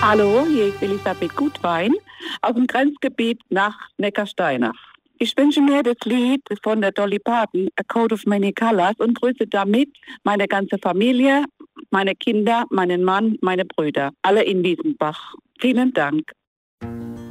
Hallo, hier ist Elisabeth Gutwein aus dem Grenzgebiet nach Neckarsteinach. Ich wünsche mir das Lied von der Dolly Parton, A Coat of Many Colors, und grüße damit meine ganze Familie, meine Kinder, meinen Mann, meine Brüder, alle in Wiesenbach. Vielen Dank.